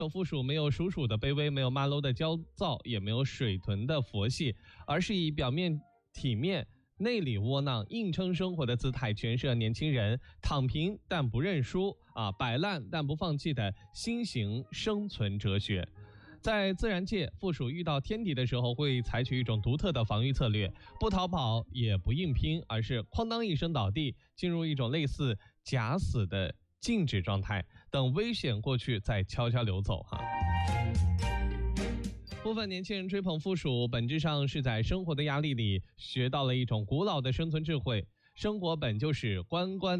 附属没有鼠鼠的卑微，没有马騮的焦躁，也没有水豚的佛系，而是以表面体面、内里窝囊、硬撑生活的姿态诠释了年轻人躺平但不认输摆烂但不放弃的新型生存哲学。在自然界，负鼠遇到天敌的时候会采取一种独特的防御策略，不逃跑也不硬拼，而是哐当一声倒地，进入一种类似假死的静止状态，等危险过去再悄悄溜走部分年轻人追捧负鼠，本质上是在生活的压力里学到了一种古老的生存智慧。生活本就是关关